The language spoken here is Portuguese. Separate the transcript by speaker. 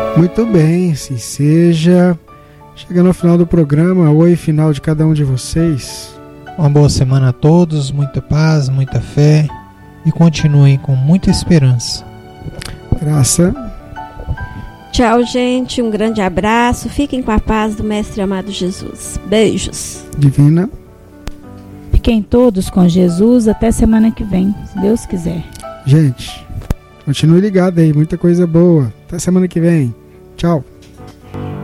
Speaker 1: Muito bem, assim seja. Chegando ao final do programa, oi final de cada um de vocês.
Speaker 2: Uma boa semana a todos, muita paz, muita fé e continuem com muita esperança.
Speaker 1: Graça.
Speaker 3: Tchau, gente, um grande abraço, fiquem com a paz do Mestre amado Jesus. Beijos.
Speaker 1: Divina.
Speaker 4: Fiquem todos com Jesus até semana que vem, se Deus quiser.
Speaker 1: Gente, continue ligado aí, muita coisa boa. Até semana que vem. Tchau.